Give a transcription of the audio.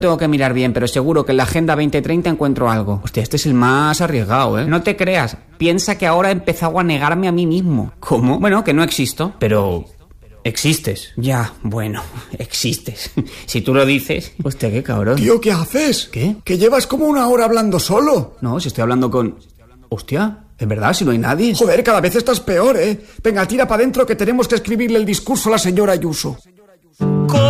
Tengo que mirar bien, pero seguro que en la Agenda 2030 encuentro algo. Hostia, este es el más arriesgado, ¿eh? No te creas, piensa que ahora he empezado a negarme a mí mismo. ¿Cómo? Bueno, que no existo. Pero... existes. Ya, bueno, existes. Si tú lo dices... Hostia, qué cabrón. Tío, ¿qué haces? ¿Qué? Que llevas como 1 hora hablando solo. No, si estoy hablando con... Hostia, ¿es verdad? Si no hay nadie. Joder, cada vez estás peor, ¿eh? Venga, tira para adentro que tenemos que escribirle el discurso a la señora Ayuso.